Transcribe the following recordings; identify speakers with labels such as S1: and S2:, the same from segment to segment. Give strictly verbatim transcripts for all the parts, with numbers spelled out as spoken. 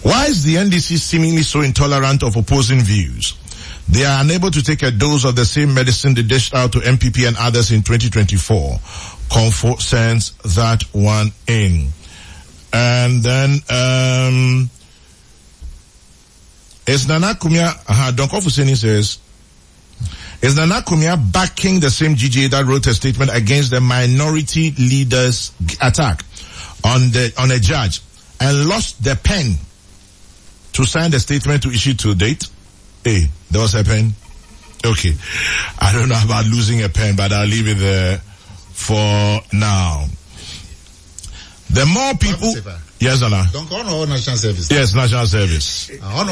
S1: Why is the N D C seemingly so intolerant of opposing views? They are unable to take a dose of the same medicine they dished out to M P P and others in twenty twenty-four. Comfort sends that one in. And then, um, is Nana Kumia, uh, Don Kofuseni says, is Nana Kumia backing the same G G A that wrote a statement against the minority leaders attack on the, on a judge and lost the pen to sign the statement to issue to date? Hey, there was a pen. Okay. I don't know about losing a pen, but I'll leave it there for now. The more people... Yes, Anna.
S2: Don't call no national service.
S1: Yes, national service.
S2: And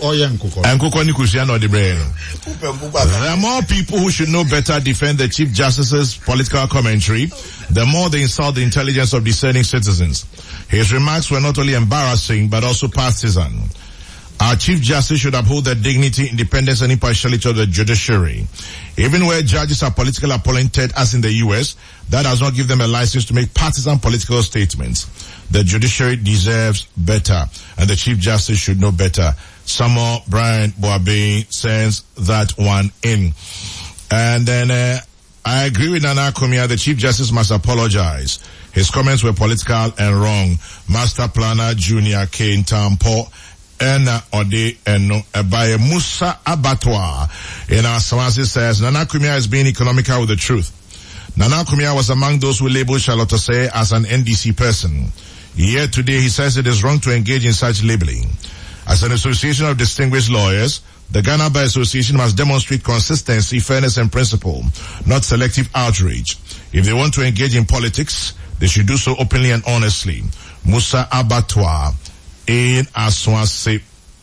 S1: the more people who should know better defend the Chief Justice's political commentary, the more they insult the intelligence of discerning citizens. His remarks were not only embarrassing, but also partisan. Our Chief Justice should uphold the dignity, independence, and impartiality of the judiciary. Even where judges are politically appointed, as in the U S, that does not give them a license to make partisan political statements. The judiciary deserves better, and the Chief Justice should know better. Samuel Brian Boabe sends that one in. And then, uh, I agree with Nana Kumia, the Chief Justice must apologize. His comments were political and wrong. Master Planner Junior Kane Tampo, Ena Ode Eno Ebaye Musa Abattoir in our Swasi says Nana Kumia is being economical with the truth. Nana Kumia was among those who labeled Charlotte Osei as an N D C person. Yet today he says it is wrong to engage in such labeling. As an association of distinguished lawyers, the Ghana Bar Association must demonstrate consistency, fairness and principle, not selective outrage. If they want to engage in politics, they should do so openly and honestly. Musa Abattoir in Aswase.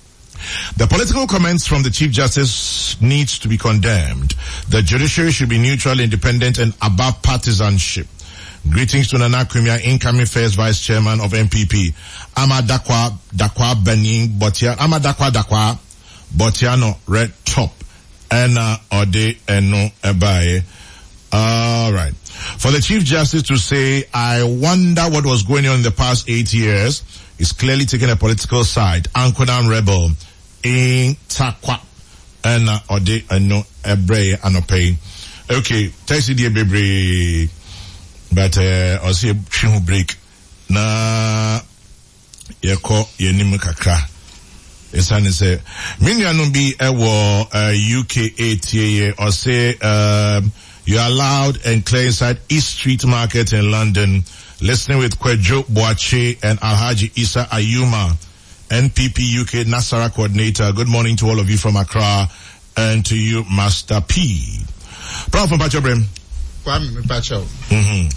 S1: The political comments from the Chief Justice needs to be condemned. The judiciary should be neutral, independent, and above partisanship. Greetings to Nana Kumia, incoming first vice chairman of M P P. Amadakwa Dakwa Benin Botiano. Amadakwa Dakwa Botiano Red Top. Ena Ode Eno Ebaye. All right. For the Chief Justice to say, I wonder what was going on in the past eight years, is clearly taking a political side. Ankodan Rebel in Takwa and Ode Eno Ebre Anope. Okay, text it baby, but uh, I'll see a break. Na yeko yenim kakra. Esane say minya no bi ewo U K A T A or say um you are loud and clear inside East Street Market in London. Listening with Kwejo Boache and Alhaji Isa Ayuma, N P P U K Nasara coordinator. Good morning to all of you from Accra and to you, Master P. Prof from Pacho Brem.
S2: Kwame Pacho.
S1: Mm-hmm.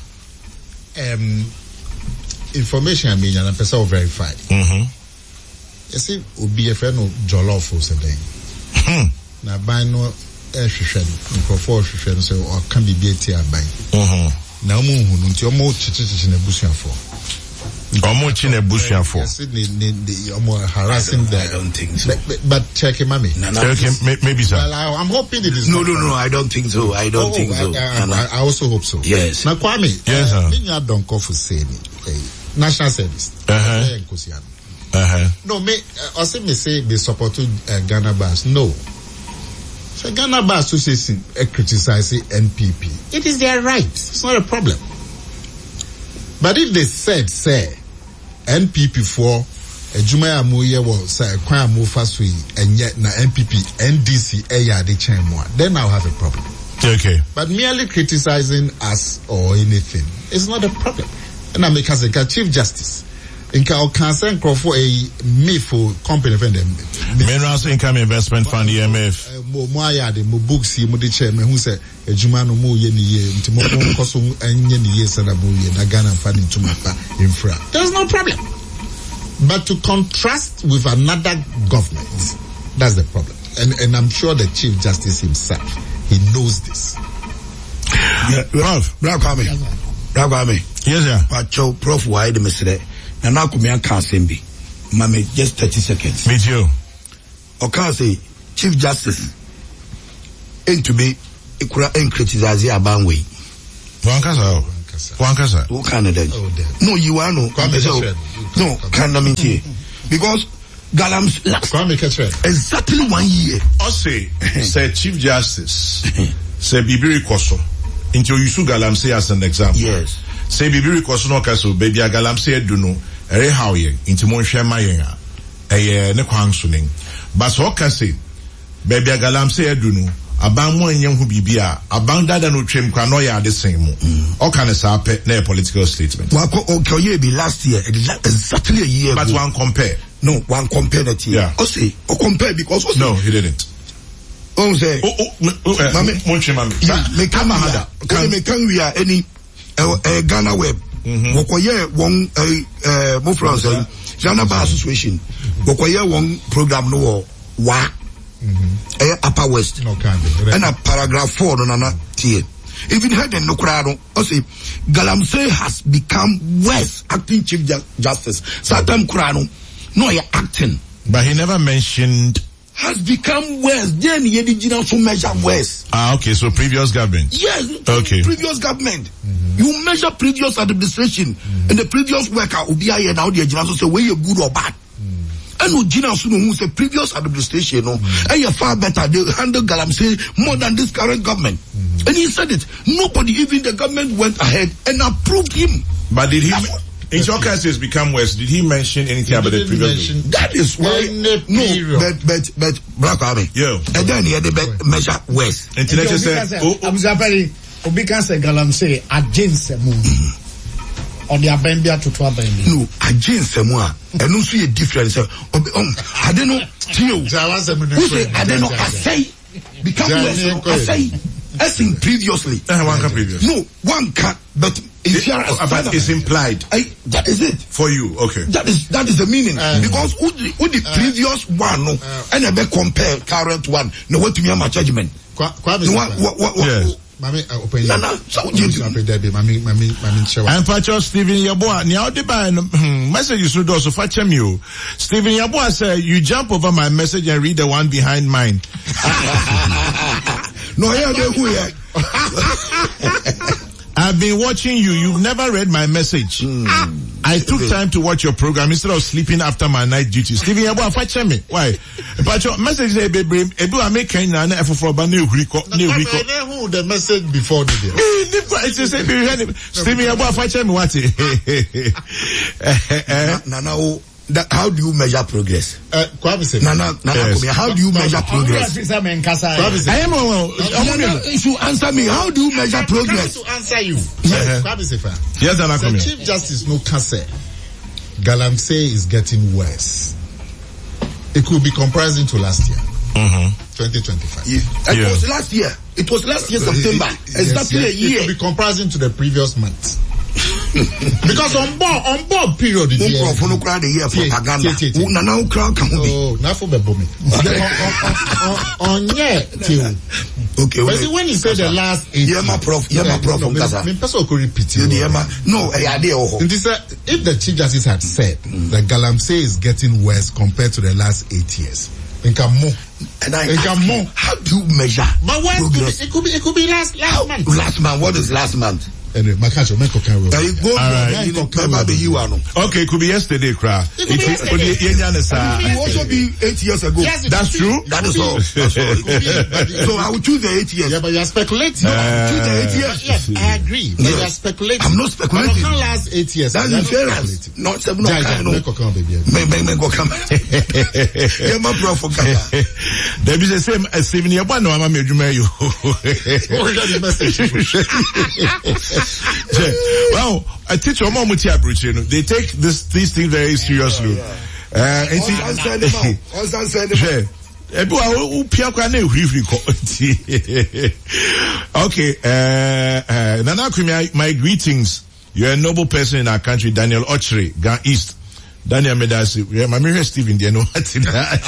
S2: Um, information I mean, and I'm person verified.
S1: Mm-hmm.
S2: You see, ubi a friend of Jollof or something.
S1: Hmm.
S2: Now, buy no air shushan, microphone shushan, so or can be B T I buy.
S1: Mm-hmm.
S2: Now, Moon, until more chichis in a bushing for.
S1: Or more chin a bushing for.
S2: You're more harassing there.
S3: I don't think so.
S2: But, but check him, mommy.
S1: No, no. Check him, maybe so.
S2: Well, I, I'm hoping it is.
S3: No, no, no, I don't think so. I don't
S2: oh,
S3: think so.
S2: I, I, I also hope so.
S3: Yes.
S2: Now, Kwame.
S1: Yes, sir.
S2: Minya don't call for saying national service.
S1: Uh-huh. Uh-huh.
S2: No, me, I say me say they support uh, Ghana Bars. No. So Ghana Bar Association uh, criticizing N P P. It is their right. It's not a problem. But if they said, say, N P P for a Jumaya Muye was say Kwa Mufasui and yet na N P P N D C Eya de Chemwa, then I'll have a problem.
S1: Okay.
S2: But merely criticizing us or anything is not a problem. And I make us a Chief Justice. In our concern for a me for company friend them.
S1: Minerals Income Investment Fund E M F.
S2: Mo moya de mo books yi mo de chairman who say e juma no mo ye ni ye nti mo mo koso enye ni ye sana bo ye na Ghana fund into matter infra. There's no problem. But to contrast with another government, that's the problem. And and I'm sure the Chief Justice himself, he knows this.
S3: Yeah, Prof, Black Army. Black Army.
S1: Yes, sir.
S3: Pacho, Prof, why the message? And now come here, can't send me. Mame, just thirty seconds.
S1: Me too.
S3: Okay, say, Chief Justice, ain't to be, ikura ain't criticize your ban way.
S1: Wankasa. Wankasa.
S3: What kind of that? No, you are no. No, can't mean here. Because Galams last exactly one year.
S1: I say, say Chief Justice, say Bibiri Koso, into Yusu Galamsey as an example.
S3: Yes.
S1: Say Bibiri Koso no kaso, baby a Galamsey duno, ere how ye, into Monshe Mayenga, a ne kwangsuning. But so say, baby a Galamsey duno, about one young who bibia, about that no trim cranoya the same. All kind of sape, ne political statement.
S3: Wako Okoye be last year, exactly a year.
S1: But one compare.
S3: No, one compare that year.
S1: Yeah.
S3: Oh, say, or compare because. Oh,
S1: no, he didn't.
S3: Oh, say,
S1: oh, oh, oh, mami, monchi mami.
S3: Yeah, me come hada. Can me can we are any uh, Ghana web. Wokoye one uh mo France Ghana Bar Association. Wokoye one program no wa. Eh Upper West.
S2: No can be.
S3: And a paragraph four no na tie. Even heard no crowd. Oh, say, Galamsey has become worse acting Chief Justice. Satam Kurano. No, you're acting.
S1: But he never mentioned...
S3: Has become worse. Then he did also measure worse.
S1: Ah, okay, so previous government.
S3: Yes,
S1: okay.
S3: Previous government. Mm-hmm. You measure previous administration mm-hmm. and the previous worker will be here now, the general say whether you're good or bad. Mm-hmm. And no general who say previous administration, no, mm-hmm. and you're far better. They handle Galamsey more than this current government. Mm-hmm. And he said it. Nobody, even the government, went ahead and approved him.
S1: But did he... In your case, it's become worse. Did he mention anything about the previous?
S3: That is why. No, but but but Black Army.
S1: Yeah.
S3: And then he had the measure worse.
S1: And today just said,
S4: "Oh, I'm sorry. Obi can say Galamsey against the moon." Or the Abembia to to Abembia.
S3: No, against the moon. And no see a difference. Um, I don't know. Tio. I don't know. I say become worse. I say. As in previously.
S1: Uh, one can previous.
S3: No, one can, but if you are a
S1: but it's implied.
S3: I, that is it.
S1: For you, okay.
S3: That is that is the meaning. Uh, because who the, who the uh, previous one, no, uh, and I be compare current one, no, what to me my judgment.
S2: Kwa, kwa
S3: no, what, what, what,
S1: yes.
S2: Mami, uh, open your
S3: no, no, so you do.
S2: Mami, mami, mami,
S1: I'm Pacho Stephen Yabua. Now, the by message you should also fetch him you. Stephen Yabua said, you jump over my message and read the one behind mine.
S3: No, yeah, who
S1: I've been watching you. You've never read my message. Mm. I took time to watch your program instead of sleeping after my night duty. Stephen Yabua, fetch me. Why? But your message is baby. Ebu American na na for ba new Rico. New Rico.
S2: Who the message before the
S1: day? It's say Stephen Yabua, fetch me what?
S3: Nana, that, how do you measure progress?
S2: Uh,
S3: Nana, Nana, yes. How do you measure progress? I am. Uh, if you answer me, how do you measure progress?
S2: To answer you.
S1: Yes, yes, Nana.
S2: The Chief Justice no can say Galamsey is getting worse. It could be comprising to last year,
S1: mm-hmm.
S2: twenty twenty-five.
S3: Yeah. It yeah. was last year. It was last year September. Exactly yes, yes. a year.
S2: It could be comprising to the previous month. Because on board, on board period,
S3: the year. For no crowd the year propaganda. Una now crowd come on.
S2: Oh, now for the bombing. On yeah, till.
S3: Okay.
S2: But see, when you say the last eight.
S3: Yeah, my prof. Yeah, my prof from Gaza.
S2: Me person could repeat
S3: it. No, I idea.
S2: If the Chief Justice had said that Galamsey is getting worse compared to the last eight years, in Kamo,
S3: and I Kamo, how do you measure?
S2: But when it could be, it could be last last month.
S3: Last month. What is last month?
S2: Anyway, Makacho, make a carry.
S3: Okay,
S1: it could be yesterday, cry.
S2: It could be yesterday.
S3: It could also be eight years ago.
S2: Yes,
S1: that's true.
S3: That is all. That's all. So I will choose the eight years.
S2: Yeah, but you're speculating.
S3: No, I will choose the eight years.
S2: Yes, I agree. But you're speculating.
S3: I'm not speculating.
S2: I can't last eight years.
S3: That's insurance. Not seven. No, no.
S2: Make a come, baby.
S3: Make make go come. Yeah, my bro for Ghana.
S1: There is the same as seven years. But no, I'm a major mayor.
S2: What got the message?
S1: Well, I teach your mom with you know, they take this these things very seriously.
S3: Yeah, yeah. Uh,
S1: okay, uh, uh, Nana Kwame, my greetings. You're a noble person in our country, Daniel Ochre, Gan East. Daniel Medasi, yeah, my mirror Stephen, you know what's in that.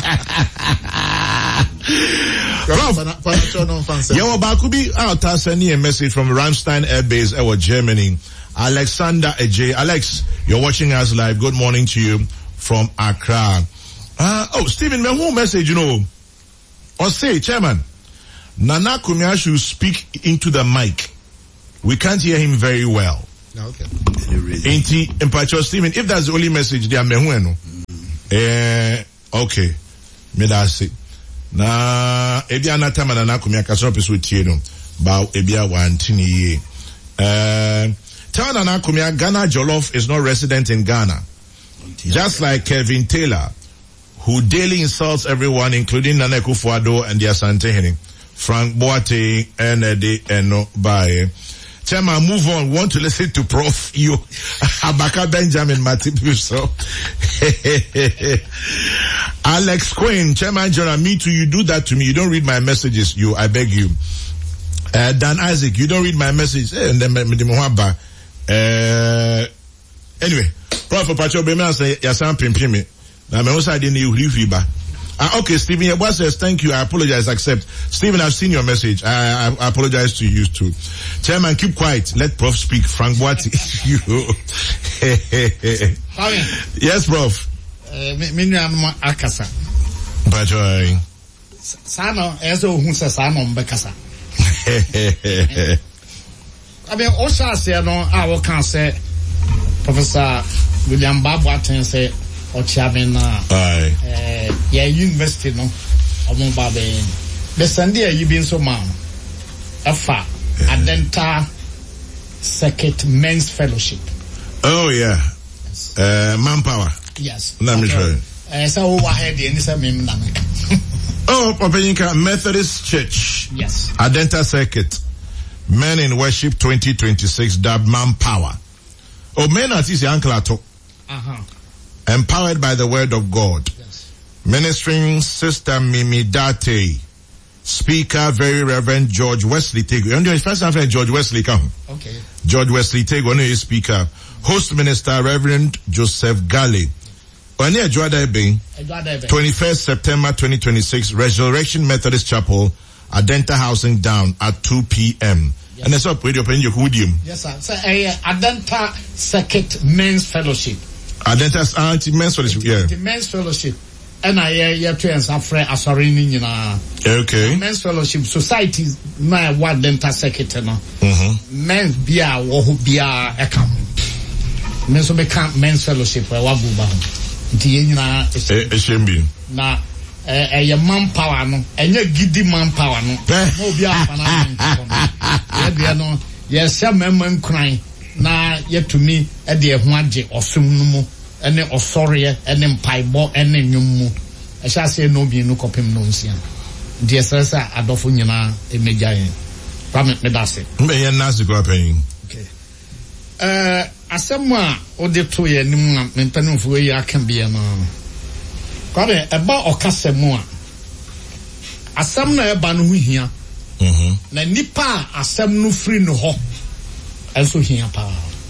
S1: Yo, Bakubi, I'll send you a message from Ramstein Air Base, our Germany. Alexander Ajay. Alex, you're watching us live. Good morning to you from Accra. Uh, oh, Stephen, my whole message, you know, or say, Chairman, Nana Kumia should speak into the mic. We can't hear him very well.
S2: Okay.
S1: Ain't he, Stephen, if that's the only message, they are mehueno. Eh, Okay. Me da se. Na ebi anata mana na akumi akasoro peso tie no. Ba ebi a wantini ye. Uh, tell Nana Kumia, Ghana Jollof is not resident in Ghana. Just like Kevin Taylor, who daily insults everyone, including Nana Akufo-Addo and the Asante Henning, Frank Boateng, and Eddie Eno Baye. Chairman, move on. Want to listen to Prof You, Abaka Benjamin Matip, so. Alex Quinn, Chairman General, me too, you do that to me. You don't read my messages, you, I beg you. Uh, Dan Isaac, you don't read my message. Eh, and then me the Mohaba. Uh, anyway, Prophet Pacho Bema say yasan pimpimi. Na me also didn't you riba. Ah, okay, Stephen Yeboah says thank you. I apologize. Accept. Stephen, I've seen your message. I, I, I apologize to you too. Chairman, keep quiet. Let Prof speak. Frank Boati. Yes, Prof.
S4: Eh, me me akasa.
S1: Pacho.
S4: Sano ezo hu se sano mbekasa. I mean, also say no, I can say Professor William Boateng say or chairman uh yeah university no omo babe the Sunday you been so man afa Adenta Circuit Men's Fellowship.
S1: Oh yeah. Yes. Uh manpower.
S4: Yes.
S1: Let me try.
S4: Uh, so over here the any some name.
S1: Oh, Papenyinka, Methodist Church.
S4: Yes.
S1: Adenta Circuit. Men in Worship twenty twenty-six, dubbed Manpower. Oh, men at is Uncle Ato.
S4: Uh-huh.
S1: Empowered by the word of God.
S4: Yes.
S1: Ministering Sister Mimi Date. Speaker, Very Reverend George Wesley Tego. You know, first time George Wesley come.
S4: Okay.
S1: George Wesley Tego, no speaker. Host Minister, Reverend Joseph Gale. When you twenty-first September twenty twenty-six, Resurrection Methodist Chapel, Adenta Housing Down at two p.m. Yes. And that's up with your pen, your hoodium.
S4: Yes, sir. So, uh, Adenta Circuit Men's Fellowship.
S1: Adenta's anti Men's Fellowship, yeah.
S4: The Men's Fellowship. And I hear to and some friend Asorini, you know.
S1: Okay.
S4: Men's Fellowship Society, my one Adenta Circuit, you know.
S1: Mm-hmm.
S4: Men's beer, or who beer, a camp. Men's Men's Fellowship, where Wabu. Na
S1: Eshembi
S4: na eh eh manpower no enye gidi manpower no no bia afana no ye bia no ye se memman kran na yetumi e de ho age osum no mu ene osore ene mpaibo ene nwum mu e sha se no bi no kopem no nsia de esesa adofo nyina emeja yen pa me dase
S1: mbe ye nasi go apen
S4: okay eh asem a ode to ye nim a mempanumfo yi aka bia no kwabe eba okasemu a asem na eba no ho hia
S1: mhm
S4: na nipa asem no free no ho enso hia pa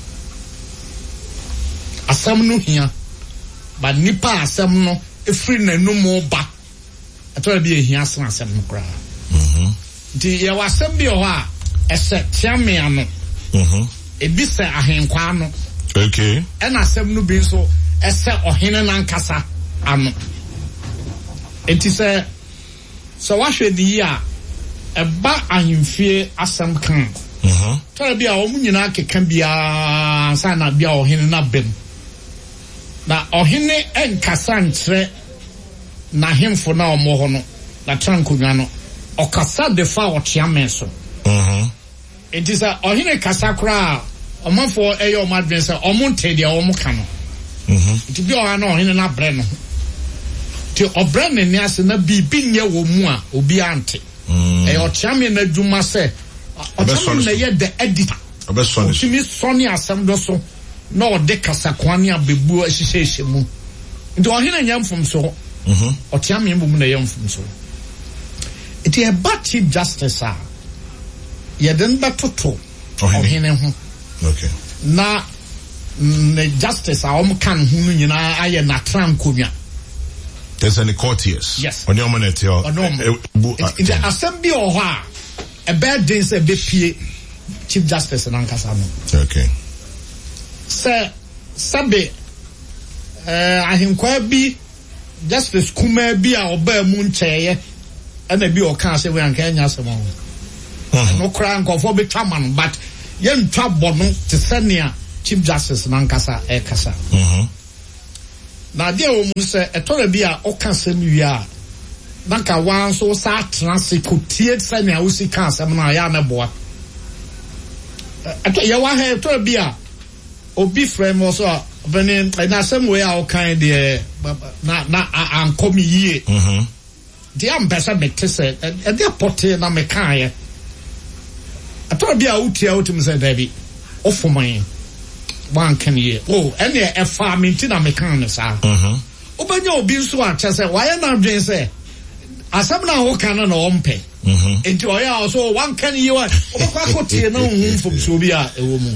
S4: asem no hia ba nipa asem no e free na numu ba ato bi hia asem asem no kra
S1: mhm
S4: di ye wasem bi ho a ese tiame ano
S1: mhm
S4: ebise ahenkwa no
S1: okay
S4: ena asem no bi so ese ohene nankasa ano enti se so wahwe di a eba ahemfie asem kan
S1: mhm
S4: tell bia o munyina keka bia sa na bia ohene na bem na ohene enkasa ntre na hemfo na omo ho no na trankonwa no okasa de fa otiame so
S1: mhm
S4: enti se ohene kasa kra omanfo eyo omadwen se omonte dia omo ka no
S1: mhm
S4: enti bia o na ohene na bre no ti obre ne ne ase na bibi nye wo mu a obi ante e otiame na dwuma se otiame na ye the editor
S1: obesoni
S4: timi soni asem do so na ode kasa kwani abebu ahihye mu nti ohene nyamfom so
S1: mhm
S4: otiame mu na yamfom so iti e ba chief justice a ye den batoto ohene ho
S1: okay
S4: na ne justice a om kan hu no nyina aye na trankomia
S1: there's any courtiers
S4: yes
S1: on your money or
S4: in the assembly or ha a bad day say be pie chief justice na nkasa no
S1: okay
S4: sir sabe eh ahinkwa bi justice kuma bi a oba mu ncheye ana bi o kan say we anka anya asemo no kra nkofo be twaman but ye ntwa bono te senia chief justice na nkasa e kasa
S1: mhm
S4: na de o mu se etore bi a o ka sem wi a naka wan so sa transe ko tie se na o si ka sem na ya na boa eto ye wa he etore bi a obi frame also bene na sem we a o kan de na na ankom yie mhm de am pesa betese e de pote na me kan ye etore bi a utia utim se dabi ofoman one can year oh and e fa minti na me kan sa mhm obanya obi nso a kyese why na dwen se asem na wo kan na o mpe mhm enti o ya so one can year obakwa kotie na hu fom so bi a ewo mu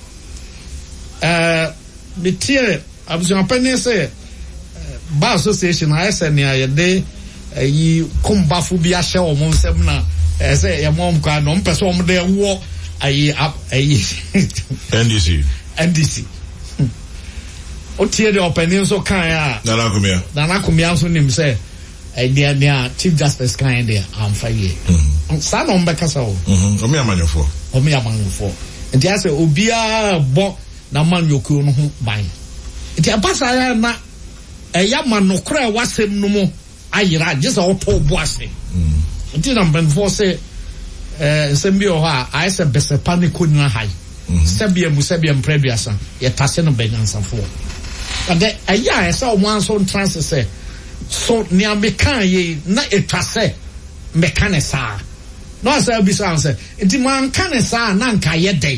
S4: eh me tie abuso apane se ba association I S N ya de yi kombafu bi a hye o mo nsem na eh se ye mom kwa no mpe so o mo de wo ayi ayi
S1: N D C
S4: N D C. O tie de opinion so kan ya.
S1: Nana Kumia.
S4: Nana Kumia so nim say eh dia dia Chief Justice kan dia am fa ye. Mhm. Sa no mbeka sa o.
S1: Mhm. Omi amanyofo.
S4: Omi amanyofo. Nti ase obia bo na manyoku no ho ban. Nti apasa ya na eh ya manokra wasem no mo ayira je sa oto bo ase. Mhm. Nti na mbenfo say eh sembi o ha I say bese panico na high. Sabia musabia mpreduasa ye tase no benyansafo and the aya esa o wan so trans say so ni amekan ye na etwase mekanesa no asa bi so say enti man kanesa na nka ye dey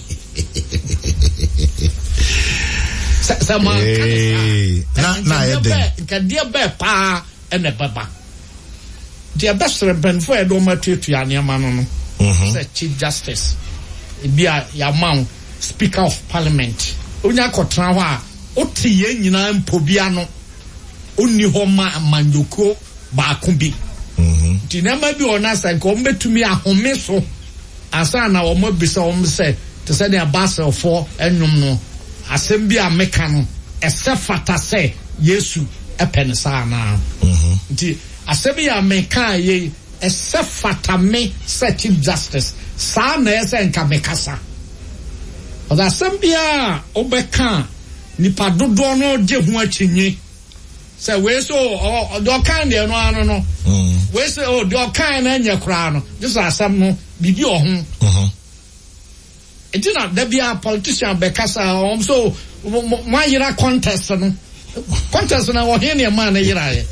S4: sa man kanesa
S2: na na ye dey
S4: nka dia be pa ene baba dia besre benfo e do matutua ne ma no no say Chief Justice bia ya man Speaker of Parliament onya kotra ho a oti ye nyina mpobia no onni ho ma manjoko ba ko bi mhm dinama bi ona san ko mbetumi ahome so asa na o mabisa o mse to say the basel for enwom no asem bi a meka no ese fata say Yesu epen sa na mhm nti asem ya meka ye ese fata me say Chief Justice sa na ese nka mekasa oda sambia obeka nipa dodo no je hu achinyi se we so o do kan de no anu no mm we se o do kan na nya kra no just asam no bibi o hu mhm enti na da bia politician bekasa o so ma yira contest no contest na wo he ne ma na yira ye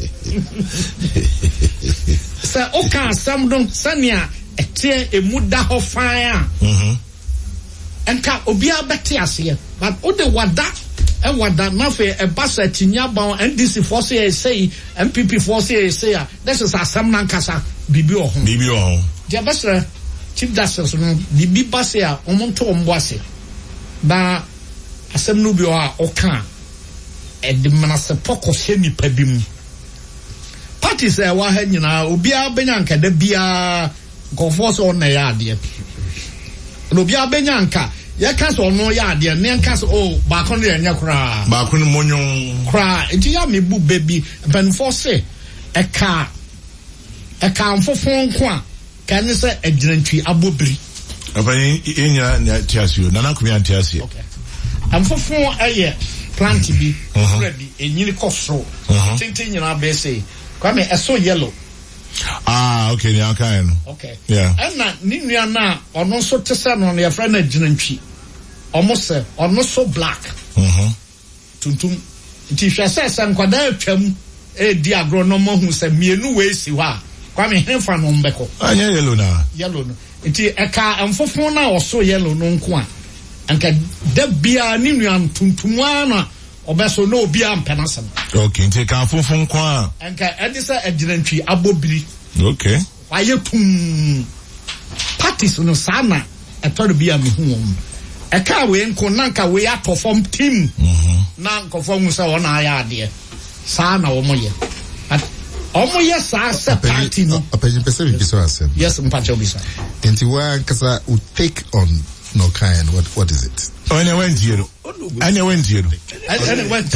S4: se o kan asam don sania etie emuda ho fan a mhm enka obia beti ase but o de wada e wada na fe e basa tinya ba N D C force e say M P P force e say a this is asam na nkasa bibi o ho
S1: bibi o ho
S4: dia basra Chief Justice no bibi basa a omonto ombo ase ba asam no bi o a o kan e de manase poko hye nipa bi mu parties e wa ha nyina obia benya nka da bia go force on na ya ade no bia benya nka ye ka so no ya ade ne nka so oh ba ko ne nya kra
S1: ba ko ne monyon
S4: kra enti ya me bu baby ben force e ka e ka mfofon ko a ka ne se agirantwi abobiri
S1: afani enya na tiasio Nana Kumia tiasio
S4: okay amfofon eye plant bi ready enyini kosro tintin nyina be say kwame e so yellow.
S1: Ah, okay, yeah, okay.
S4: Okay.
S1: Yeah.
S4: And na ni nua na ono so tesa no na yefra na ginantwi. Omo se ono so black. Mhm. Tuntum. Nti hwe se se nkwada atwam e di agro no mo hu se mienu we si ho a. Kwa me henfa no mbeko.
S1: Anya yellow na.
S4: Yellow no. Nti eka amfofo na oso yellow no nko a. Anka da bia ni nua tuntum ana obeso no obi ampena sam.
S1: Okay, nti ka funfun kwa.
S4: Anka edisa agirantwi abobiri.
S1: Okay.
S4: Waye tum parties no sana eto bi am hu won. E ka we nko nanka we atofom team. Mhm. Na nkofom se wona aya ade. Sana wo moye. Omo yes sa se party no.
S2: Apejin pese bi so asem.
S4: Yes, mpacho bi sa.
S2: Enti wa kasa we take on no kind what what is it?
S1: Oh, ne wen jiro.
S4: Odu
S1: And you went here.
S4: And it went.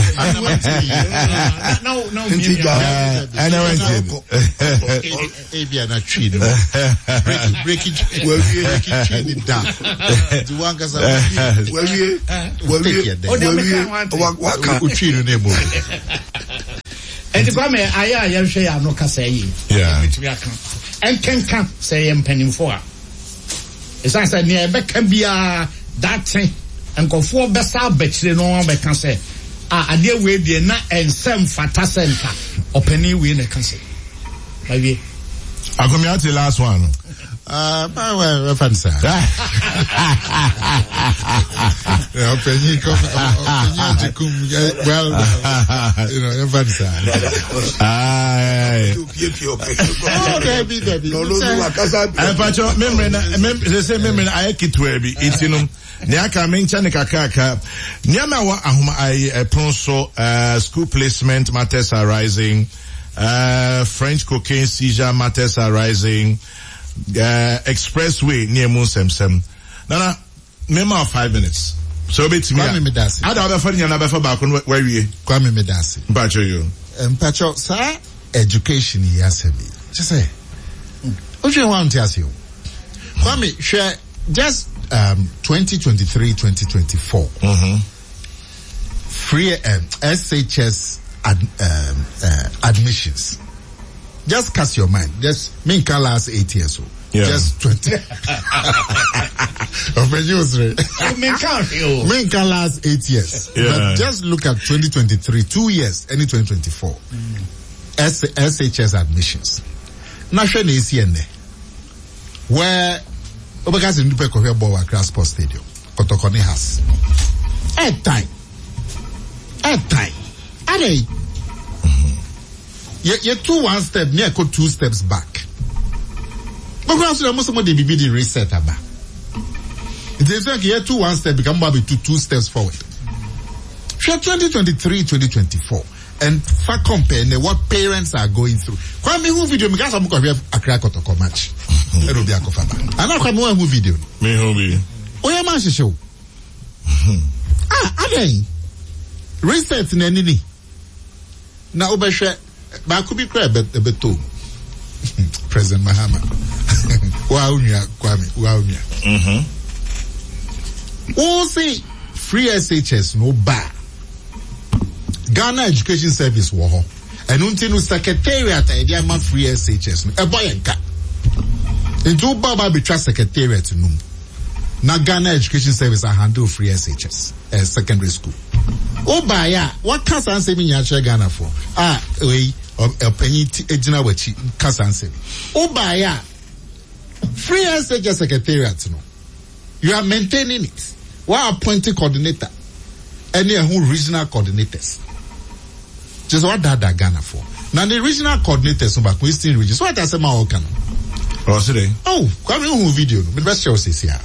S4: No, no,
S1: and I went here.
S2: Abiana tree. Breaking, breaking tree down. The one guy's well, we, well, we, we, tree in the neighborhood.
S4: And the Kwame, I am say I no kasa yi.
S1: Yeah.
S4: And can can say I'm penning for. It's I said near back can be a that thing and go for best out bet no one can say ah a dear way be na and some fata center or penny we na can say. Maybe
S1: I come out the last one.
S2: Uh, my well, reference. Yeah, penny come, well, you know, reference.
S1: Aye.
S2: Oh, Debbie, Debbie. No, no, no.
S1: I patch up memory. They say memory. I keep to be eating them. Niaka mention kakaka. Niama wa ahuma I pronso school placement matters are rising. Uh, French cocaine seizure matters are rising. Uh, expressway near Musemsem. Nana, memo of five minutes. So bit me.
S2: Kwame Medasi.
S1: I don't have a funny for back on where we.
S2: Kwame Medasi.
S1: Pacho you.
S2: Um, Pacho, sir, education yes me. Just say. What you want to ask you? Kwame, share just um twenty twenty-three twenty twenty-four.
S1: Mm-hmm.
S2: Free um, S H S ad, um, uh, admissions. Just cast your mind. Just me can last eight years old.
S1: Yeah.
S2: Just twenty. Of a news, right?
S4: me
S2: can last eight years.
S1: Yeah.
S2: But just look at twenty twenty-three, two years, any twenty twenty-four. Mm. S SHS admissions. National A C N where Obakas in Dupe Korea Bowl at Grass Sports Stadium. Kotokoni has. At time. At time. Are they? You you two one step near go two steps back. But perhaps most of the B B D reset about. It is like you two one step become maybe two two steps forward. Sure, twenty twenty-three twenty twenty-four and for compare what parents are going through. Kwame who video because I'm going to have a crack out of match. It will be a kofaba. And now Kwame who video.
S1: Me who be.
S2: Oh yeah, man, show. Ah, again. Reset in any. Now, Obasha. But I could be crab at the beto. President Mahama. Wow, Kwame, wow,
S1: mm-hmm.
S2: Oh, see, free S H S, no bar. Ghana Education Service, war. And until secretariat, idea man free S H S, a boy and cat. Into Baba be trust secretariat to noon. Now Ghana Education Service, I handle free S H S, uh, secondary school. Oh, by ya, what can't answer me in Ghana for? Ah, wait. A penny ejina wachi kasa answer. Oh by ya, free S H S secretariat no. You are maintaining it. Why appointing coordinator? Any who regional coordinators. Just what that that Ghana for. Now the regional coordinators no back Western region. So what I say my okan.
S1: Oh, today.
S2: Oh, come in who video. Me best show says here.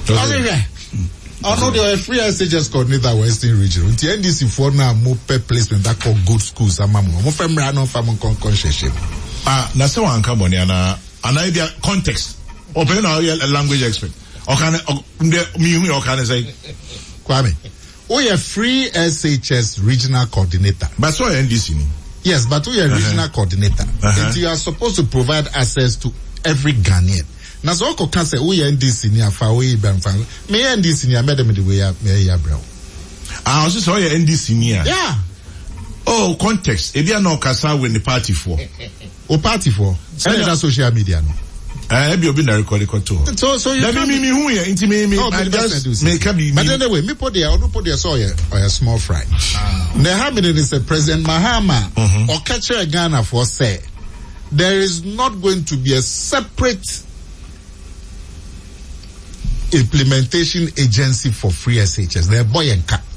S2: I know there are free S H S coordinator Western region. Until N D C for now more per placement that called good schools. I'm more family no family conscious.
S1: Ah, na se wan come on na an idea context. Open our language expert. Or can me or can say
S2: Kwame. Oh, you're free S H S regional coordinator.
S1: But so N D C.
S2: Yes, but we are uh-huh. regional coordinator. Uh-huh. And you are supposed to provide access to every Ghanaian. Na so ko kan say we N D C ni afa we ban fan me N D C ni amedem the way me ya bro
S1: ah so so N D C ni
S2: yeah
S1: oh context e bia no kasa with the party for
S2: o party for say that social media no
S1: eh be obi na record record to
S2: so so you
S1: me me me hu here inti me me
S2: oh,
S1: I just make up me
S2: but anyway me put there or put there so yeah or a small fry ah. The happening is the President Mahama mm-hmm. or catcher Ghana for say there is not going to be a separate implementation agency for free S H S. They're boy and cat.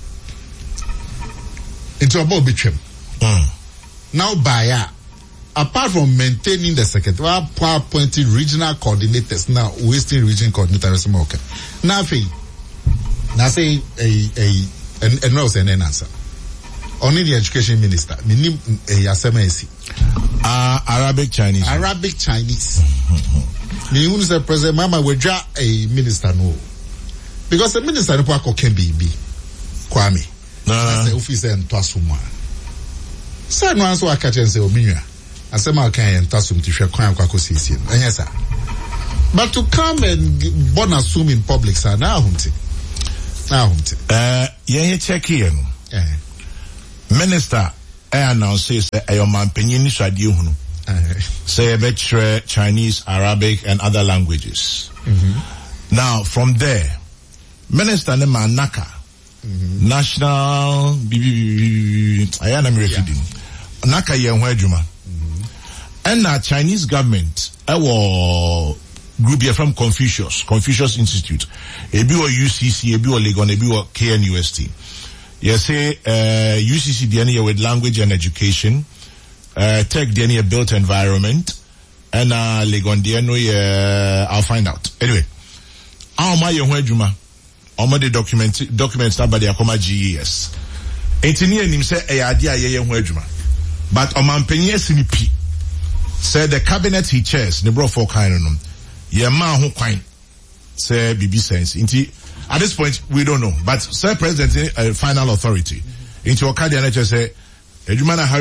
S2: Into a boy between.
S1: Mm.
S2: Now, by apart from maintaining the secretary, appointed regional coordinators now, Western region coordinators. Okay. Now, now say a a and and no say an answer. Only the education minister. Minim a asemesi.
S1: Ah, Arabic Chinese.
S2: Arabic Chinese. Me who say President Mama we draw a minister no. Because the minister no can be be. Kwame.
S1: Nah.
S2: Say officer and Tasuma. Say no answer catch and say Ominya. I say my can Tasum to share Kwan Kwako Sisi. Yes, sir. But to come and bon assume in public, sir, now hunting. Now hunting.
S1: Uh, yeah, check here.
S2: Yeah.
S1: Minister, I announce say a man penny shadi say about Chinese, Arabic, and other languages.
S2: Mm-hmm.
S1: Now, from there, Minister Nema Naka, mm-hmm. National, I am reading Naka Yenwejuma, and the Chinese government, our group here from Confucius, Confucius Institute, A B O U C C, A B O Legon, A B O K N U S T. Yes, say uh, U C C D N A with language and education. Uh, tech D N A built environment, and uh, Legon D N A, uh, I'll find out. Anyway, how am I your juma? How the document documents that by the Akoma G E S? Engineer him say a idea ye juma, but on man penye sinipi said the cabinet he chairs the bro for kind of them. Ye man who kind say B B sense. Inti at this point we don't know, but Sir President, uh, final authority into Okadi and say.
S2: About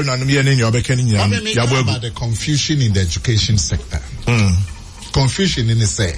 S2: the confusion in the education sector.
S1: Mm.
S2: Confusion in the say.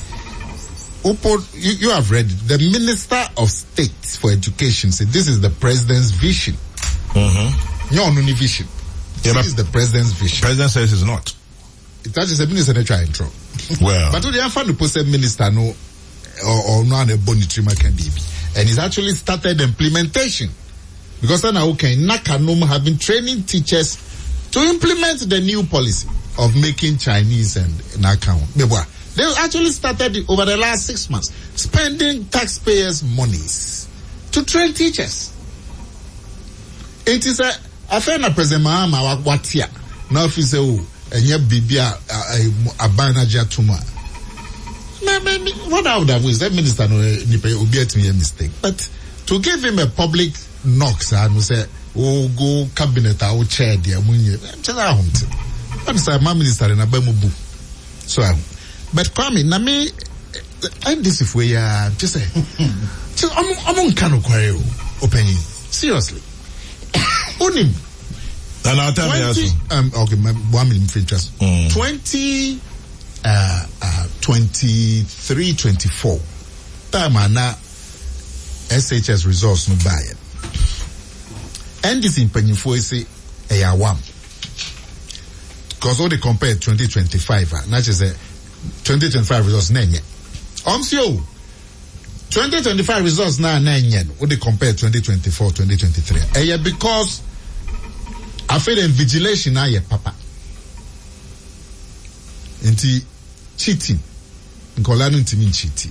S2: You, you have read it. The Minister of State for Education said this is the President's vision.
S1: Mm-hmm.
S2: No, no vision.
S1: Yeah,
S2: this is the President's vision.
S1: President says it's not.
S2: That is a minister that try intro.
S1: Well.
S2: But they have found the post minister no or, or no a bonity can be. And he's actually started implementation. Because now, okay, Nakanum have been training teachers to implement the new policy of making Chinese and Nakam. They actually started it over the last six months, spending taxpayers' monies to train teachers. It is a affair of President Mahama Watia. Now, if you say, oh, and yet Bibia Abana Jatuma. What I would have wished that minister will get me a mistake. But to give him a public knocks and say, oh, go cabinet, I will chair the Amunia. I'm say my minister in Abamubu. So, but Kwame, na me, and this if we are just say, just I'm on Kano Kwayo opinion. Seriously. Onim.
S1: And I'll tell you,
S2: um, okay, my one minute interest. twenty, uh, uh, twenty-three, twenty-four. Time na S H S results no buy it. And this in Penyifo say a awam. Because all they compare twenty twenty-five, uh, not just a twenty twenty-five results nine. Omsio, twenty twenty-five results now nine. What they compare twenty twenty-four, twenty twenty-three. And yeah, because I feel in vigilation now, yeah, papa. Inti cheating. Nkolano inti mean cheating.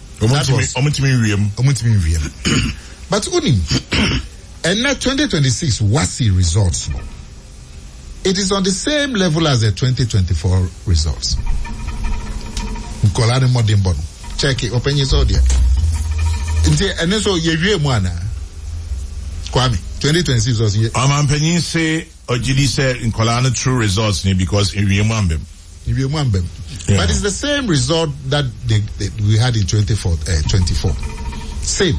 S2: But unim. And now twenty twenty-six WASSCE results. It is on the same level as the twenty twenty-four results. Nkolano modern bono. Check it. Open your audio. And then so you mwana. Kwame. twenty twenty-six was here.
S1: I'm penny say Ojidi said Nkolano true results because in Yemambem.
S2: In Yemambem. But it's the same result that they, they, we had in twenty-four, uh, twenty-four. Same.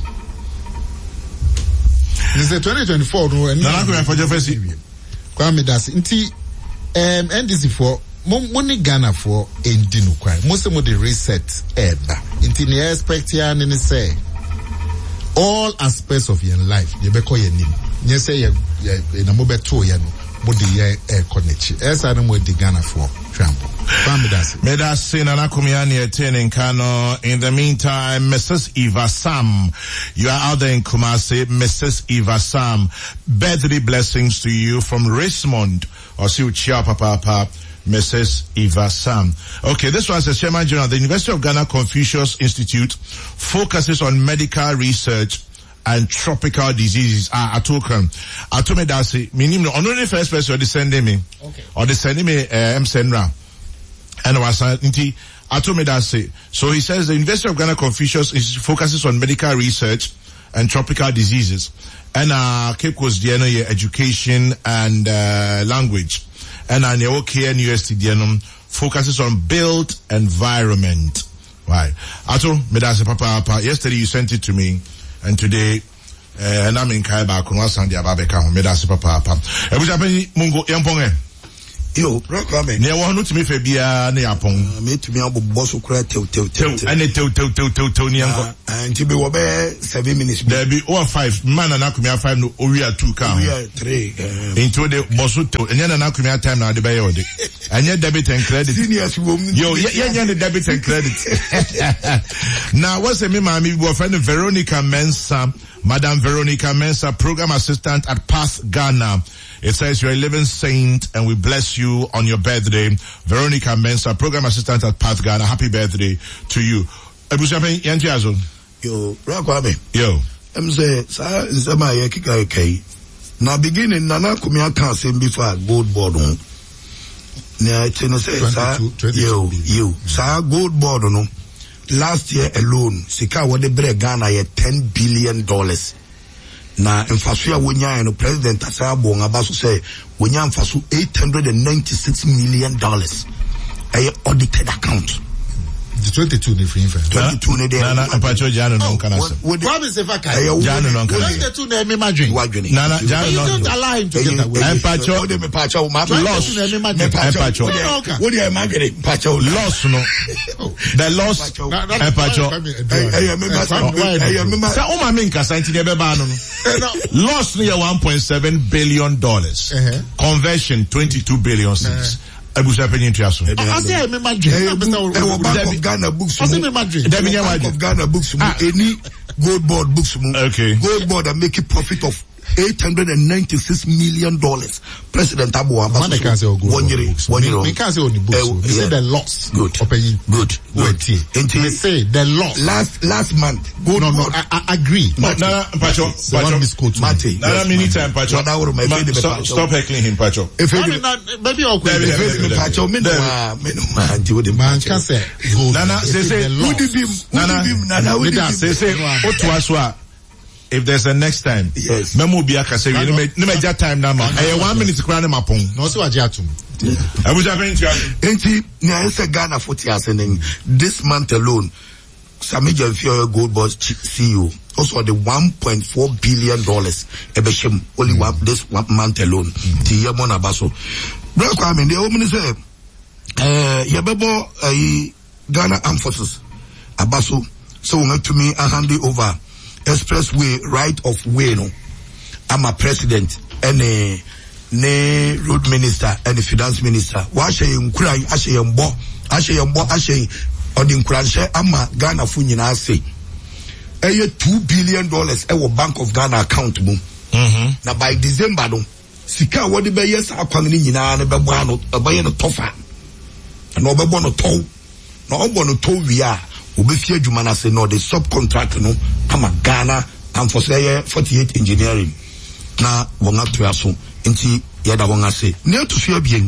S2: It's the twenty twenty-four. No, and Kwame das inti um N D C for money Ghana for endinu kwai. Most of the reset eba. Inti ni expect ya ni say all aspects of your life. You be call your name. You say you na mo beto ya no. Body ye e connect. Esa na mo di Ghana for trample.
S1: Medasi Nana Kumiani attending Kano. In the meantime, Missus Eva Sam, you are out there in Kumasi. Missus Eva Sam, birthday blessings to you from Richmond. Or see Chia Papa Papa, Missus Eva Sam. Okay, this one says Chairman General. The University of Ghana Confucius Institute focuses on medical research and tropical diseases. Ah, Atokan. Atome Dasi. Minim no only first person or sending me.
S4: Okay.
S1: Or the sending me M Senra. And was Nti Atome Dasi. So he says the University of Ghana Confucius is focuses on medical research and tropical diseases. And uh Cape Coast D N A education and uh language. And uh Neo K N U S T D N A focuses on built environment. Right. Ato Medase Papa Papa. Yesterday you sent it to me. And today, Eh, na min kai ba kunwa sandi ababe ka ho me da se papa papa. E bu japan mungo yempon eh.
S3: Yo, Rockame.
S1: Ne wo no tumi fa bia na yapon.
S3: Me tumi abobbo so kura tew tew tew.
S1: Ane tew tew tew tew tew ni anko.
S3: Anti be wo be seven minutes.
S1: There be over five. Man na kumia five no owia two ka.
S3: Owia three.
S1: Into the bosu tew. Enya na kumia time na de be yo de. Anya debit and credit.
S3: Seniors wo mu.
S1: Yo, enya the debit and credit. Now what's the me mami bo friend Veronica Mensah, Madam Veronica Mensah, program assistant at Path Ghana. It says you're a living saint and we bless you on your birthday. Veronica Mensah, program assistant at Path Ghana. Happy birthday to you. Ebusapen yantiazo.
S3: Yo, Rakwame.
S1: Yo.
S3: I'm say sa nsema ye kika kai. Na beginning nana kumia kan sem before gold board on. Na tino say sa yo yo sa gold board no. Last year alone, sika wo de bre Ghana ye ten billion dollars. Na mfaso ya wonya no president asabo ngaba so say wonya mfaso eight hundred ninety-six million dollars. A audited account.
S2: The twenty-two ne free fair.
S3: twenty-two ne there.
S1: Nana apacho jano no kana say.
S2: What is the fact?
S1: Jano no kana.
S2: twenty-two ne me madwin.
S3: Wadwini.
S1: Nana jano no.
S2: You don't allow him to get away.
S1: Apacho.
S3: What me pacho ma
S2: loss.
S3: Apacho. What dey magere pacho
S1: loss no. The loss. Apacho.
S3: Eh me ma eh me ma.
S1: Sa o ma me nkasa nti de be ba no no. Loss no one point seven billion dollars. Conversion twenty-two billion cedis. Abusa penyin tuaso.
S2: I say me madwin.
S3: Eh Bank of Ghana books.
S2: I say me madwin.
S3: Bank of Ghana books mu any gold board books mu.
S1: Okay.
S3: Gold board are making profit of eight hundred ninety-six million dollars. President Abu Abbas.
S2: Man can say go.
S3: One year, one year.
S2: Me can say on the books. They say the loss.
S3: Good.
S2: Good. Good. They say the loss.
S3: Last last month. Gold
S2: no, no,
S3: board.
S2: I, I agree.
S1: No, no, Pacho. Pacho.
S3: Mate.
S1: No, no, many time, Pacho. Stop, stop heckling him, Pacho.
S3: If
S2: I mean, maybe I'll quit.
S3: Pacho, me no, me no man.
S2: Man can say.
S1: Nana, they say.
S3: Who did him? Nana, Nana, who did him?
S1: They say. Otuaswa. If there's a next time,
S3: yes.
S1: Memo be akase we no me ja time na ma. Eh one minute kura na mapon.
S2: No so aja atum.
S1: Abuja pentia.
S3: Enti na ese Ghana forty asening this month alone. Sami Jamfio Gold Board C E O also the one point four billion dollars ebeshem only one this one month alone. Ti yemo na baso. Bra kwa me dey o me say eh yebebo eh Ghana Armed Forces abaso so we to me a hand over expressway right of way no. I'm a president and a ne road minister and the finance minister. Wa she nkura ashe yembo ashe yembo ashe odi nkura she ama Ghana fu nyina say. Eye two billion dollars e wo Bank of Ghana account mu.
S1: Mhm.
S3: Na by December no sika wo de be yes akwan ni nyina ne be bo ano be ye no tofa. Na obebo no tow. Na obo no tow wi a obefia adwuma na say no the subcontract no ama Ghana and for say forty-eight engineering na wonga toaso nti yeda wonga say ne to so abien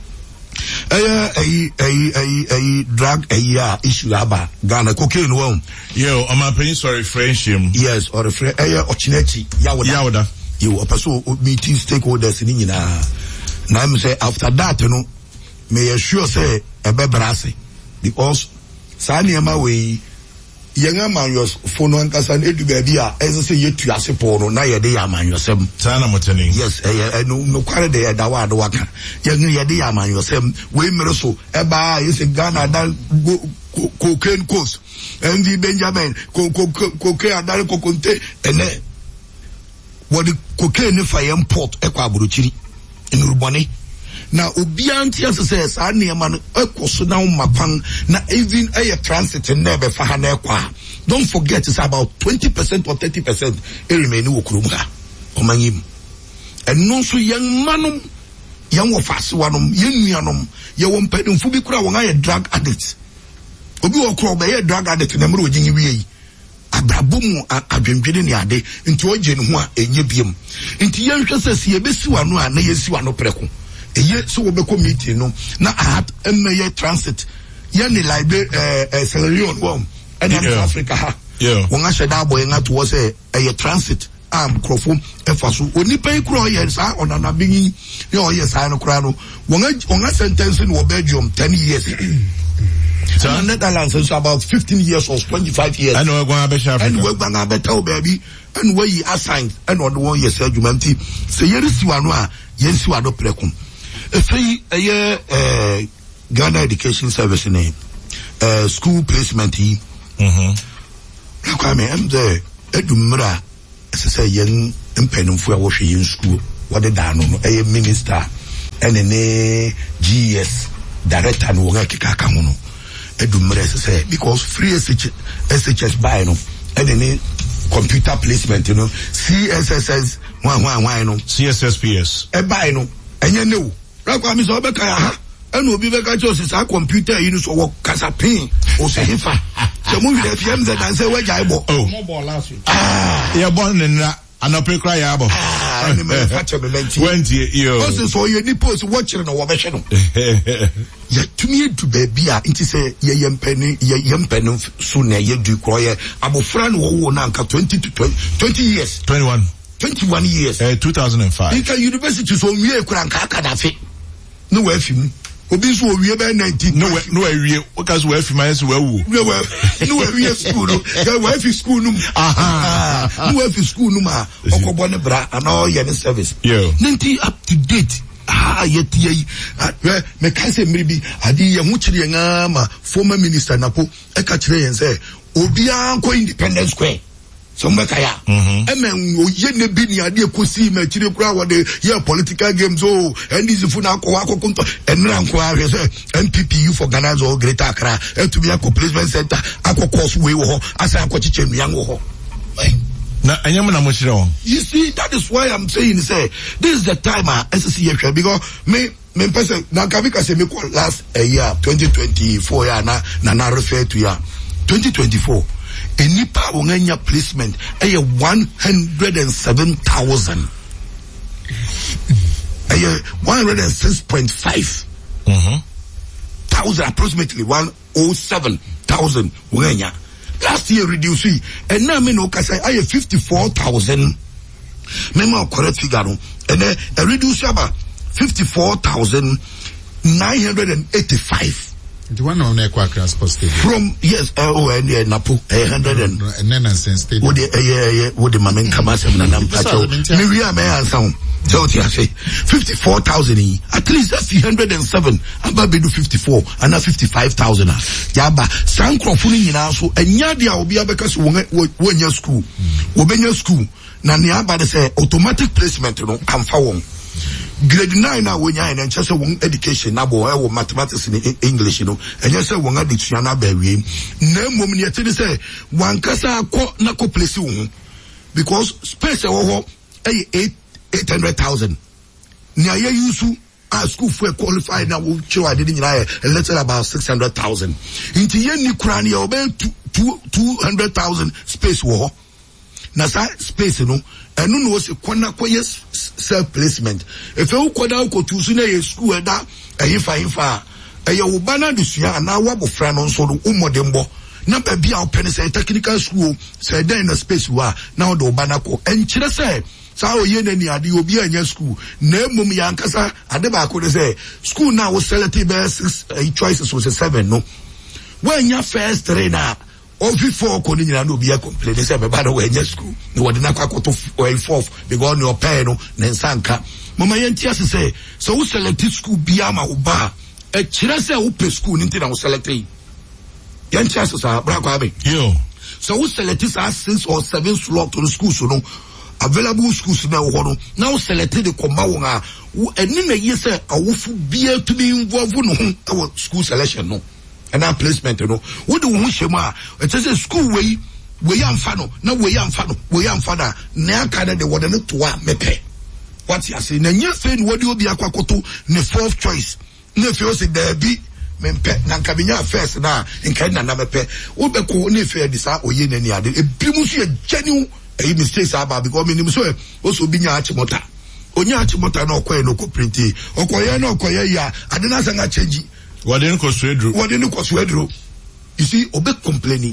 S3: eh eh eh eh drug eh issue aba Ghana cocaine wo
S1: yo am I paying sorry friendship
S3: yes or free eh ochinachi yawoda
S1: yawoda
S3: you opeso meeting stakeholders ni nyina na am say after that no me sure say e be brase because Sani ema we yenga manyo fono ankasa na edu baabi a ese se yetu ase pono na ye de ya manyo sem
S1: sana moteni
S3: yes eh no no kware de da wa do waka yenga ye de ya manyo sem we mere so e ba yese Ghana da cocaine coast M V Benjamin cocaine adare kokonte ene what the cocaine fa import e kwa aburuchiri enurubone na obia ntia se sa na ema no ekoso na mapan na even a transit na be fa ha na ekwa don't forget it's about twenty percent or thirty percent e remain wo kurom ha omanyim eno so yan manom yan wo fase wanom yan nuanom ye wo mpademfu bi kura won aye drug addict obi wo kura be ye drug addict na mro ogin wi yi abrabomu adwendwene ne ade nti oje ne ho a enye biem nti yan hwese se ye besi wano a na ye si wano preko eye so we be committee no na at emmeye transit ye ni library eh eh Sierra Leone wo and in Africa ha
S1: yeah
S3: won ahye da boy nga to say eye transit am krofo efaso onipa ikro ye sa onana binyi ye o ye sa no kra no won won sentence no Belgium ten years so in Netherlands it's about fifteen years or twenty-five years
S1: I know we're going to Africa
S3: and we're going to tell baby and where he assigned and on the one year said you menti say yeri siwanwa yensi wado prekum efe eye eh Ghana Education Service name uh school placement yi
S1: mhm
S3: kwame am there edumra say yen mpanimfo a wo hwe yen school wode da no no eye minister ene ne G S director no wo keka ka ho no edumra say because free S H S buy no ene ne computer placement you know C S S S one one one no
S1: C S S P S
S3: e buy no enye ne wo rakwa mi so be ka ya ha eno obi be ka cho sa computer yi no so wo kasa pin o se hifa se mo wi F M Z dan say we jai bo
S1: oh
S4: mo ball last week
S1: ah ya born in na anope cry ya bo
S3: ah ni me fa che me menti
S1: twenty yo
S3: o se so ye ni post watch no wo be hwe no ya tumi edu ba bia nti say ye yempani ye yempani so na ye du kro ye abofra no wo na nka twenty to twenty years
S1: twenty-one
S3: twenty-one years
S1: eh two thousand five
S3: in ka university so wie kura nka akadafe no wa afimu obi so owie be nineteen
S1: no we no awie because we afi man so wawu
S3: no we no awie school no ya we afi school no aha no afi school no ma okobo ne bra ana ye ne service
S1: yo
S3: ninety up to date ah yet ye me kan say mribi adi ye hu kire ye ngama former minister napo e ka kire yen say obi an ko Independence Square so mbeka ya emen oye ne bi ni ade ekosi ma kire kura wode ye political games oh and this fu na akwa akokunto enra nko ahwe say M P P U for Ghana zo Greater Accra e to be a placement center akokos we wo ho asa akochiche nuan wo ho
S1: na anyam na mo kire won
S3: you see that is why I'm saying say this is the time ah S C H because me me person na kavika say me call last a year twenty twenty-four ya na na na refer to ya twenty twenty-four any power nganya placement eh one hundred seven thousand eh one hundred six point five
S1: mhm
S3: thousand approximately one oh seven thousand nganya last year reduce and now me no ka say eh fifty-four thousand me ma correct figure no and eh reduce about fifty-four thousand nine hundred eighty-five.
S2: The one on Equacra Sports Stadium.
S3: From yes, uh, oh, and yeah, Napo, a hundred and
S2: and then Stadium.
S3: Would the yeah, yeah, would the Mamen Kamasam and Ampacho? Maybe I may answer. So what you say? Fifty-four thousand. At least that's three hundred and seven. I'm about to do fifty-four and now fifty-five thousand. Yaba, Sankro Funi in also, and Yadia will be because when your school, when your school, Nania, but say automatic placement, you know, come forward. Grade nine now when you're in just one education now or mathematics in English, you know, and you say one addiction now baby. No moment you tell say one kasa ko na ko place you because space oh eight eight hundred thousand. Nia ye yusu a school for qualified now we show I didn't know a little about six hundred thousand. Into ye ni krani obe two two hundred thousand space wo. Na sa space no enu no se kwana koye self placement if you kwada ukotu su na ye school eda ehifa hifa eye wo bana desua na wabofra no so no umodembo na ba bia open say technical school say den na space wa na do bana ko enchire say sa oye na ni ade obi anya school na emum ya nkasa ade ba ko say school na wo select be six uh, choices was seven no when your first trainer Ofi four ko ni nyina no bia complain say me ba na we nya school no wode na kwakoto fourth because no pay no na nsanka mama yenti ase say so we select school bia ma wo ba e kire say wo pe school ni na wo select yenti ase sa bra kwa be
S1: yo
S3: so we select as six or seven slot to the school so no available schools na wo no now we select the comma wo a eni na ye say awofu bia to be involved no ho school selection no and that placement you know what do we shema it says school way we am fano na we am fano we am fada na aka de wode no to a mepe what you say na nya say no wode obi akwakoto ne fourth choice na fe o say there be mempe na nkabinya first na nkai na na mepe wo be ko na fe di sa oye na ni ade e bi mu so ye genuine e mistakes aba because me nim so o so bi nya achimota onya achimota na okoye no ko printi okoye na okoye ya ade na sanga change
S1: what didn't cost Wedro?
S3: What didn't cost Wedro? You see, obe complaining.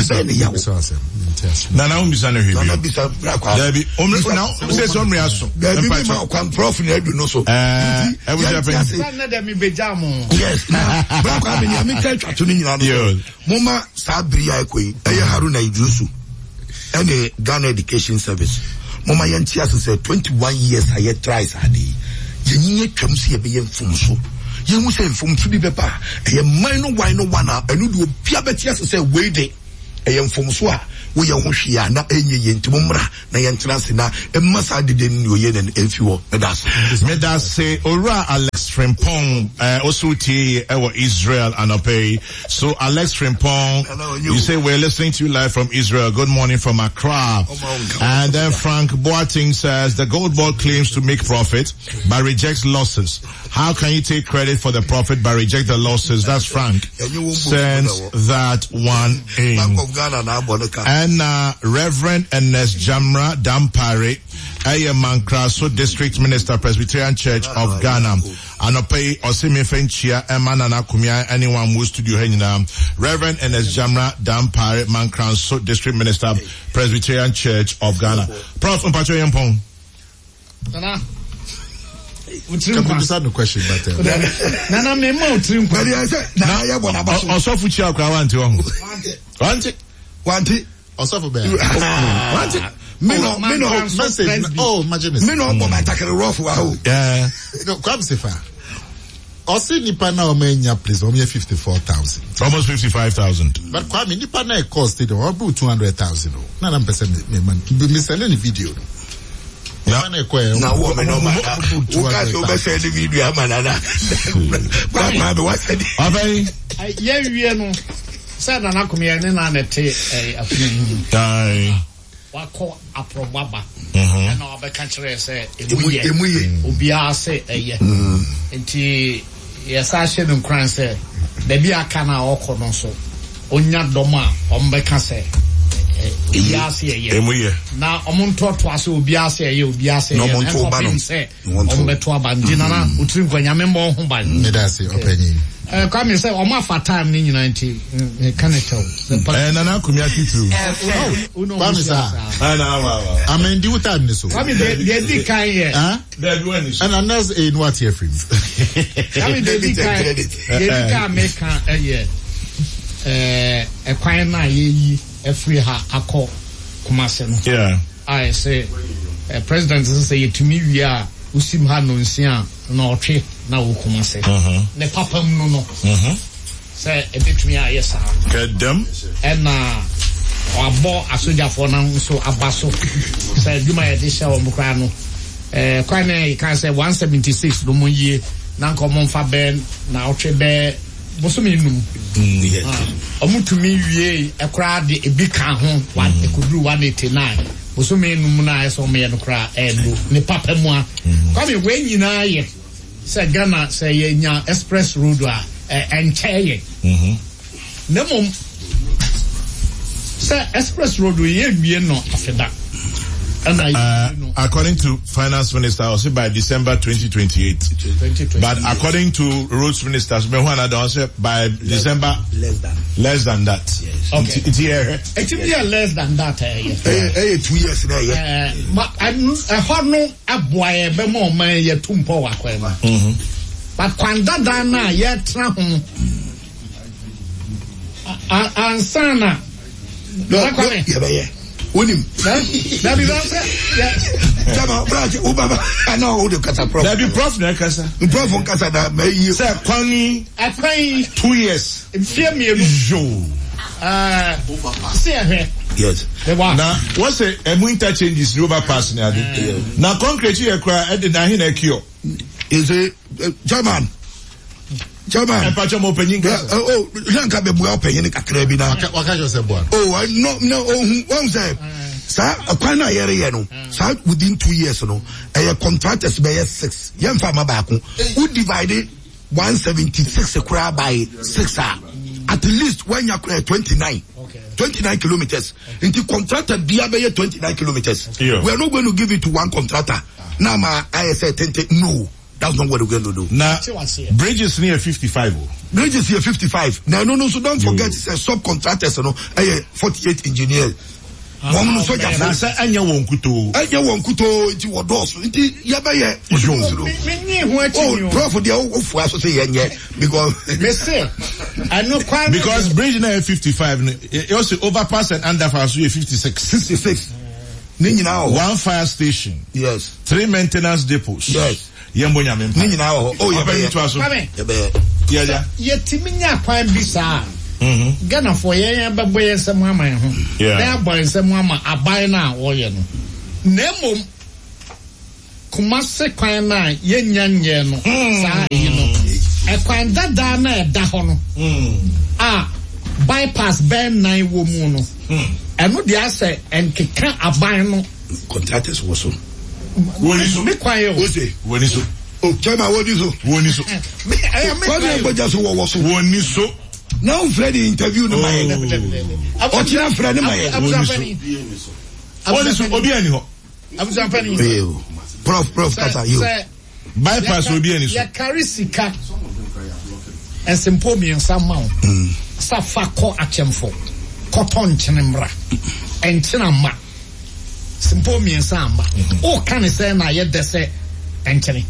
S1: Nana umbisa no hibi.
S3: Nana bisa brakwa.
S1: Debi, omre now say some reason.
S3: Debi me ma kwam prof na edu no so.
S1: Eh, e wo Japan.
S4: Na dem be jam.
S3: Yes, na brakwa me ni amika twa to ni nyina no. Moma sa bria ekoi. Eye Haruna Idrusu. and the Ghana Education Service. Mama Yantia said twenty-one years I yet tries a day. Yenye Chamsi a be so. You must say from to be papa. A minor wine one up and you do Piabetias say wait day. A young from Swa. We are Hoshia, not any yen to Mumra, Nayantrasina, and Massa didn't know yen and Elfio, Medas.
S1: Medas say, Ora Alex Frimpong, uh, also T, our Israel and Opay. So Alex Frimpong, you. you say we're listening to you live from Israel. Good morning from Accra. Oh, and then Frank Boating says the gold board claims to make profit, but rejects losses. How can you take credit for the profit but reject the losses? That's Frank. Sends that one in. And uh, Reverend Ernest Jamra Dampare, Aya Mankraso District Minister, Presbyterian Church of Ghana. Anope Osimi Fenchia, Emanana Kumia, anyone who studio Henina. Reverend Ernest Jamra Dampare, Mankraso District Minister, Presbyterian Church of Ghana. Prof Mpacho Yampong.
S2: Nana. Can we decide the question, but
S4: Nana me mo trim kwali
S3: ase na ya bona ba so
S1: so fuchi akwa wanti ho wanti
S3: wanti
S2: also for bear
S3: wanti me no me no
S2: message oh imagine this
S3: me no go my tackle rough wa ho
S1: yeah
S2: no kwam sefa Osi nipa na omenya please omye fifty-four thousand
S1: almost fifty-five thousand
S2: but kwami nipa na cost it about two hundred thousand na na mpese me man me send any video
S3: na na wo me no ma wo ka so be send video amanana ba ma be what said
S1: abai
S4: ye wie no said na nakomye ne na na te afunu
S1: dai
S4: wako aprobaba
S1: mhm
S4: na obeka kire se emuye obi a se eye nti yesa hye no kran se da bi aka na okọ no so onya dom a ombeka se ebiase eye
S1: emuye
S4: na omontoto ase obiase eye obiase eye
S3: no monto ba no
S4: ombeto abandina na utiri nkwanya membo ho ban
S2: me da se opanyin
S4: eh kwa me say o ma fa time ni nyina nti can it tell
S1: eh nana kumia titu
S2: kwa me sa
S1: ah na wa wa
S2: amen di time ni so
S4: kwa me dey dey kan here
S2: ah
S1: dey do any
S2: and another in what here free
S4: kwa me dey kan dey kan me kan eh eh e kwan na yeyi efri ha akọ Kumase no
S1: yeah
S4: I say uh, president say yetumi wi a usim ha no nsia na otwe na wo Kumase
S1: mhm
S4: ne papa mu no
S1: mhm
S4: say e betumi a yesa
S1: kedem
S4: and na abo asojafo na nso abaso say duma ye de sha wo mkra no eh kwan e kan say one seventy-six no mo yie na nko mo mfa ben na otwe be bosomi num omutumi wie ekra de ebika ho one ekudru one eighty-nine bosomi num na eso me no kra endo ne papa mu a kwa me we nyina ye se Ghana se ye nya express road a encheye
S1: mhm
S4: nemo se express road ye wie no afeda and I
S1: uh, you know, according to Finance Minister, I will say by December twenty twenty-eight. But according to Roads Minister, by December
S3: less than
S1: less than that.
S4: Yes. Okay.
S1: It's here.
S4: It's here less than that. Eh,
S3: eh, two years now.
S4: Yeah. But I, I heard no aboy be more man ye tumpo wakwema.
S1: Mhm.
S4: But kwanda dana ye tra ho. Ansana.
S3: No, yeah, yeah. Unim.
S4: That be that.
S3: Jama, branch, Obama. I know who the kasa prof.
S1: That be prof na kasa.
S3: Prof on kasa na me you.
S1: Say kwani
S4: I pray
S1: two years.
S4: Fear me
S1: jo.
S4: Uh, see here.
S3: Yes.
S1: Now, what's a emu interchanges rubber pass na ade. Now concrete you ekra e de na hin ekio.
S3: Is a German. German.
S1: E pa chamo penyin ka.
S3: Oh, yanka be bua penyin kakra bi na.
S2: Waka jo se boa.
S3: Oh, no no oh, one say. Sa akwan na yere ye no. Sa within two years no. E contractors be six. Yem fa ma ba ko. Who divide one seventy-six ekra by six ah. At least when you are twenty-nine, okay. twenty-nine kilometers. Okay. Into contractor, be twenty-nine kilometers.
S1: Yeah.
S3: We are not going to give it to one contractor. Now, my I S A no, that's not what we're going to do.
S1: Now, bridges near fifty-five.
S3: Bridges here fifty-five. Now, no, no, so don't forget, it's a subcontractors, you know, forty-eight engineers. One no soldier.
S1: Na say anya won kuto.
S3: Anya won kuto nti wodos. Nti ya ba ye.
S4: Me me ho achi.
S3: Oh, prof dey ofu aso say yenye because
S4: me say I know quite
S1: because bridge now fifty-five. It also overpass and underpass you fifty-six.
S3: sixty-six.
S1: One fire station.
S3: Yes.
S1: Three maintenance depots.
S3: Yes.
S1: Yembonya mempa.
S3: Oh, yeah,
S1: yeah, yeah.
S4: Yetiminya kwan bisa.
S1: Mhm.
S4: Ghana for yen babo yen samama ho.
S1: Yeah.
S4: Na boy samama aban na wo ye no. Nemo Kumase kwan na yenya no. Saa yi no. E kwan dada na e da ho no. Ah, bypass ben nine wo mu no. Eno de ase enkeka aban no.
S3: Contractors wo so.
S1: Woni so
S4: Me kwan yo.
S3: Ose.
S1: Woni so.
S3: Oh, Chema, what is so?
S1: Woni so.
S4: Me I am me.
S3: What just wo so?
S1: Woni so.
S3: Now Freddy interview no my. O tira Freddy my.
S1: Woni so obi ani ho.
S4: Abuja pani.
S3: Prof prof kata you.
S1: Bypass obi ani so.
S4: Ya carry sika. Esimpo mi nsama o. Sa fa ko achemfo. Cotton chenembra. Enchina ma. Simple mi nsama. O kan say na ye dese enchene.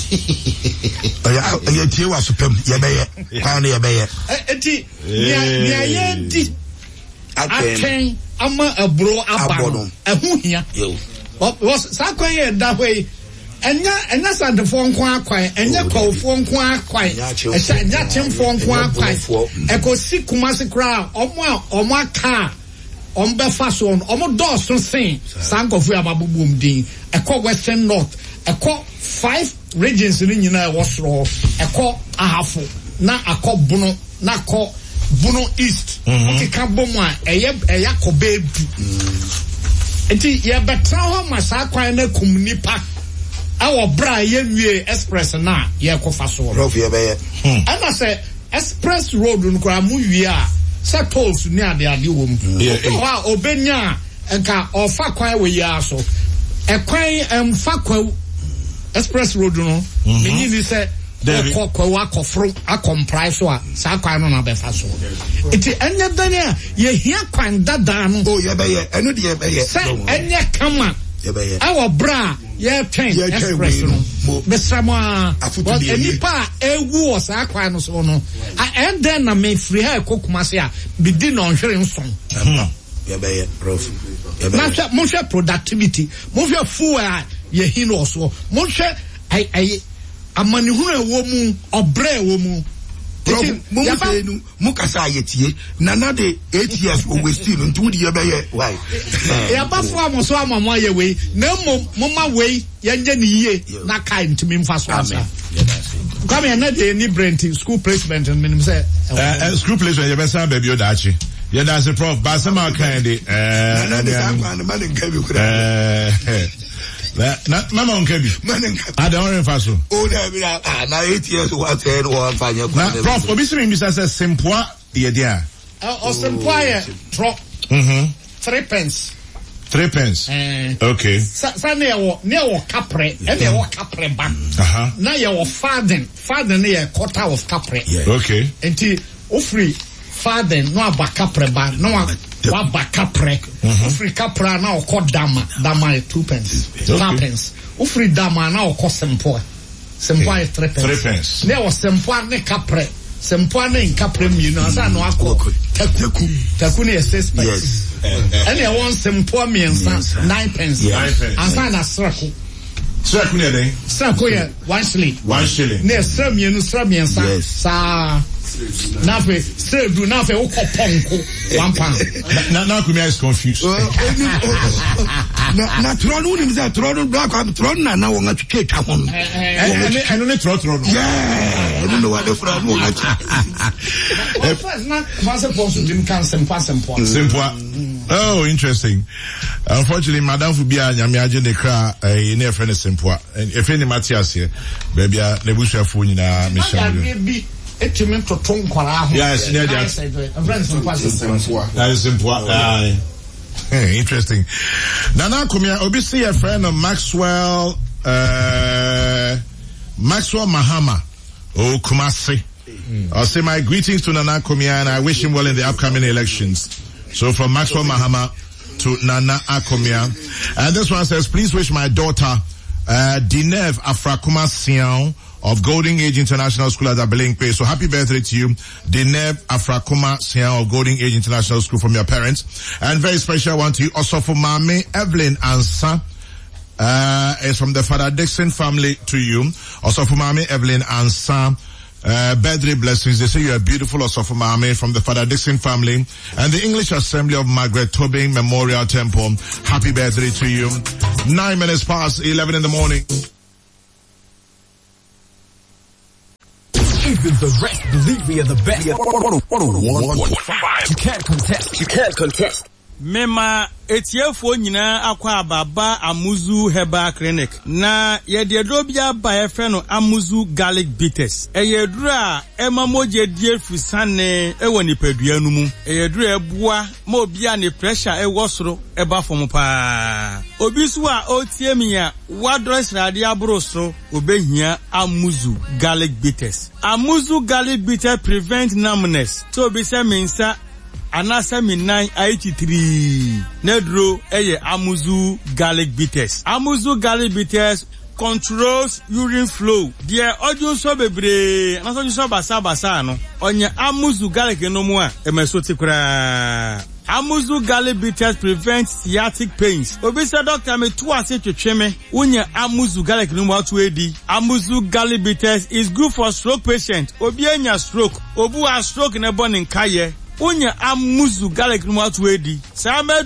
S3: Oya oya tie wa supem ye beye. Kan ye beye.
S4: Eti nia ye di. Aten ama abro aba. Ehu hia. Was sa kwan ye da hwe. Enya enya sandefo nko akwan, enya kwofo nko akwan. Echa enya chemfo nko akwan. Ekosi Kumasi kra, omo a omo aka. Ombe faso on, omo do so sen. Sankofu ababubum din. Eko Western North. Eko five regions ni nyina e wosro. Eko ahafo na akọ Bono, na akọ Bono East. Okay ka bomu a eye eya kobedu. Enti ye betra ho masakwan na kumnipa. Our bra ye express na ye kofa so.
S3: Prof ye beye.
S4: Ana say express road nkura mu wi a say tolls ni ade ade wo mu. Wa obenya enka ofa kwan we ya so. Ekwan emfa kwa express road no. Menyi ni say ko kwa akofro akomprai so a sa kwan no na be fa so. Iti enya dane ye hia kwan dada no.
S3: Oh ye beye. Eno de ye beye.
S4: Say enya kama.
S3: Ye beye.
S4: Our bra yeah, train express no. Besama but enipa ewu o sa kwa no so no. I end then na me free ha Kumasi a be di no hwere nson.
S3: Yeah, be prof.
S4: Na mo hwe productivity, mo hwe fuel a ye hino so. Mo hwe ai ai amani hu ewo mu, obre ewo mu.
S3: Prof, mo say no, mo kasa ayetie. Na na de eight years o we still ntu de ye be ye. Why?
S4: Ya ba fo am so amamo aye we. Na mo mo ma we ye nje ni yie na kai ntumi mfa so asa. Come here na de ni brent school placement and minim say
S1: eh school placement ye be san ba bi o da achi. Ye da se prof ba se ma kan de eh
S3: na de san kwa na ma nka bi kura.
S1: Eh na mama onka bi.
S3: Ma nka.
S1: I don't want to so.
S3: Oh da bi ah na eight years o say no wan fa nya kwa.
S1: Prof obi se mi say simpoa ye dia.
S4: O simpoa ye tro.
S1: Mhm.
S4: Three pence.
S1: Three pence.
S4: Eh.
S1: Okay.
S4: Sa sa ne wo ne wo kapre, e ne wo kapre ba.
S1: Aha.
S4: Na ye wo faden, faden ne ye quarter of kapre.
S1: Okay.
S4: Enti ofri faden no aba kapre ba, no wa ba kapre. Ofri kapra na o dama, dama e two pence. Two pence. Ofri dama na o sempoa. Sempoa e three pence.
S1: Three pence.
S4: Ne wo sempoa ne kapre. Sempoa ne nkapre mi no asa no akọ taku. Taku ne six pence.
S3: Yes.
S4: And you want some poor means nine pence.
S1: Nine pence.
S4: And sign a circle.
S1: Circle near there.
S4: Circle here, one shilling.
S1: One shilling.
S4: Near some you know, some and
S3: Yes.
S4: sa. Nafe, still do nafe oko ponko one pound.
S1: Now, now, Kumia is confused.
S3: Na na tron woni mi say tron black am tron na na won atuke ta hon.
S1: And only throw throw.
S3: Yeah, I don't know what the fra no atu.
S4: First not was supposed to dim can simple simple.
S1: Simple. Oh, interesting. Unfortunately, Madame Fubia nyame age ne kra eh ne friend simple. If any Matthias here, baby a nebusha fu nyina me share.
S4: Etimi toto nkwara ho.
S1: Yes, near that.
S4: Friends simple simple.
S1: That is simple. Ah. Interesting. Nana Kumia obi see a friend of Maxwell uh Maxwell Mahama. Oh, Kumasi. I'll say my greetings to Nana Kumia and I wish him well in the upcoming elections. So from Maxwell Mahama to Nana Akomia. And this one says, please wish my daughter, uh, Dinev Afrakuma Sian of Golden Age International School at Abelinkwe. So happy birthday to you, Deneb Afrakuma Sian of Golden Age International School from your parents. And very special one to you also for Mami Evelyn Ansa. Uh, is from the Father Dixon family to you. Also for Mami Evelyn Ansa. Uh, birthday blessings. They say you are beautiful. Also for Mami from the Father Dixon family and the English Assembly of Margaret Tobin Memorial Temple. Happy birthday to you. Nine minutes past eleven in the morning.
S5: Even the rest believe we are the best. one point five. You can't contest. You can't contest.
S6: Mema etiefo nyina akwa ababa Amuzu Herbal Clinic na yededro bia ba efe no Amuzu Garlic Bitters eyedro a ema moje die fusane ewo nipadua nu mu eyedro ebua ma obia ne pressure ewo soro eba fom pa obi so a otie mi a wadress rade abro so obehia Amuzu Garlic Bitters. Amuzu Garlic Bitters prevent numbness so obi se mensa anasa mi nine eighty-three nedro eye Amuzu Garlic Bitters. Amuzu Garlic Bitters controls urine flow. Dear audio so bebre anaso so basa basa no onye Amuzu Garlic no mu a emeso tikura. Amuzu Garlic Bitters prevents sciatic pains. Obi say doctor me to ase twetwe me unya Amuzu Garlic no mu atu edi. Amuzu Garlic Bitters is good for stroke patient. Obi anya stroke, obu a stroke na bo ne nkaye. Unya Amuzu Garlic no atu edi. Samed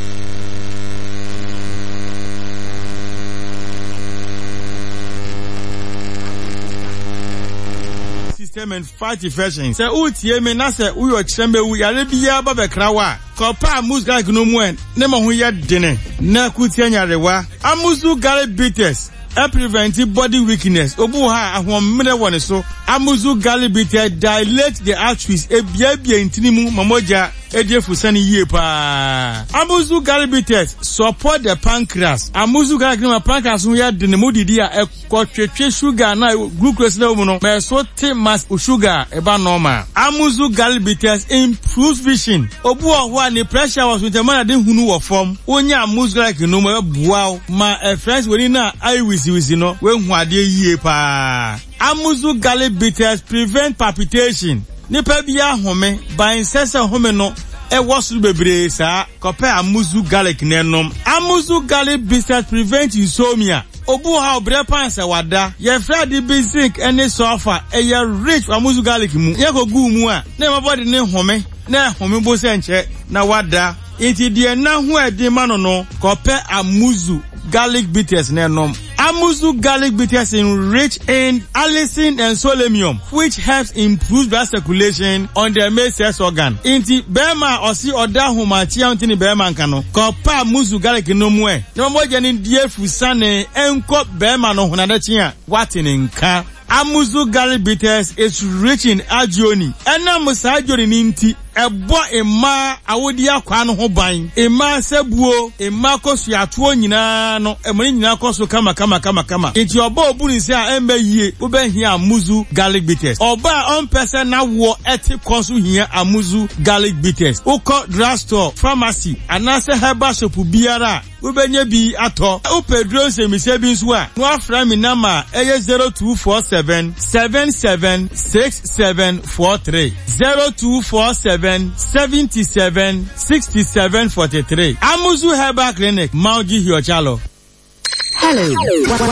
S6: system and fight infection. Say utie me na say uyo chembe wu yare bia ba bekrawa. Kopa Amuzu Garlic no mu en ne ma ho ye dene. Na kutie nyarewa. Amuzu Garlic Bitters e prevent body weakness. Obu ha ahomre woni so. Amuzu Garlic Bitters dilate the arteries e bia bia intinimu mamoja edefusani yie pa. Amuzu Garlic Bitters support the pancreas. Amuzu Garlic no pancreas no ya de ne modidi a ekotwetwe sugar na glucose level no me so te mass sugar e ba normal. Amuzu Garlic Bitters improves vision. Obu ho a ne pressure was with the man de hunu wo form. Onya Amuzu Garlic no mo bua ma e friends woni na eye wisi wisi no we hu ade yie pa. Amuzu Garlic Bitters prevent palpitation. Nipa bia home by sesa home no e wasuru bebre sa kope Amuzu Garlic nenom. Amuzu Garlic Bitters prevent insomnia. Obu ha obre pansa wada ye frade basic any sulfur e ye rich Amuzu Garlic mu ye ko gu mu a na my body ne home na home bo se nche na wada enti de na ho ede ma no no kope Amuzu Garlic Bitters nenom. Amuzu Garlic Bitters is rich in allicin and selenium, which helps improve blood circulation on the male sex organ. Inti bema osi oda humachi antini bema nkano. Kopa Amuzu Garlic no mwe. Nombo jeni die fusane enko bema no hunadachi a watini nka. Amuzu Garlic Bitters is rich in agioni. Ena musa agioni ninti ebo ema awodi akwa no ho ban. Ema sebuo, ema kosu atuo nyina no, emani nyina kosu kama kama kama kama. Inti oba obuni se a embe yie, ube hia Amuzu Garlic Bitters. Oba on person na wo eti kosu hia Amuzu Garlic Bitters. Uko drugstore, pharmacy, anase herbal shop biara. Ubenye bi ato. Upe drone se mise bi nso a. No afra mi nama eye zero two four seven seven seven six seven four three. zero two four seven seven seven six seven four three. Amuzu Herbal Clinic, Mauji Hiochalo.
S7: Hello.